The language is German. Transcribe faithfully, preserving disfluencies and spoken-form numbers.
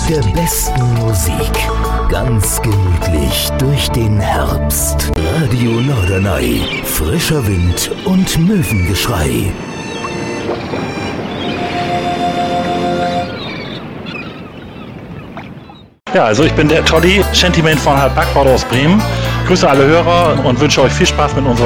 der besten Musik. Ganz gemütlich durch den Herbst. Radio Norderney. Frischer Wind und Möwengeschrei. Ja, also ich bin der Toddy, Shantyman von Hard Backbord aus Bremen. Grüße alle Hörer und wünsche euch viel Spaß mit unserer